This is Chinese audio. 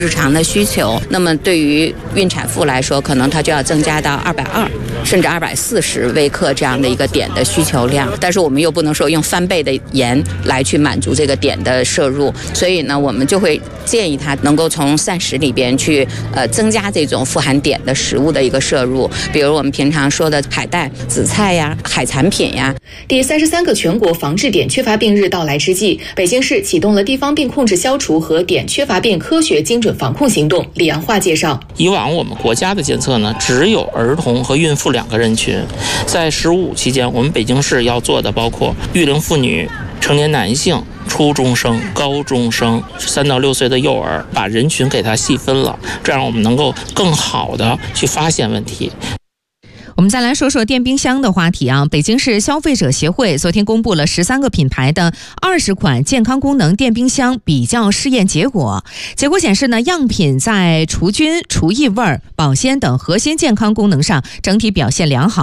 日常的需求。那么对于孕产妇来说，可能它就要增加到220甚至240微克这样的一个碘的需求量。但是我们又不能说用翻倍的盐来去满足这个碘的摄入，所以呢，我们就会建议它能够从膳食里边去增加这种富含碘的食物的一个摄入，比如我们平常说的海带、紫菜呀、海产品呀。 第33个全国防治碘缺乏病日到来之际，北京市启动了地方病控制消除和碘缺乏病科学精准防控行动。李阳化介绍， 以往我们国家的监测呢，只有儿童和孕妇2个人群，在15期间，我们北京市要做的包括育龄妇女、成年男性、初中生、高中生、3到6岁的幼儿，把人群给它细分了，这样我们能够更好的去发现问题。 我们再来说说电冰箱的话题啊。北京市消费者协会昨天公布了13个品牌的20款健康功能电冰箱比较试验结果。结果显示呢，样品在除菌、除异味、保鲜等核心健康功能上整体表现良好。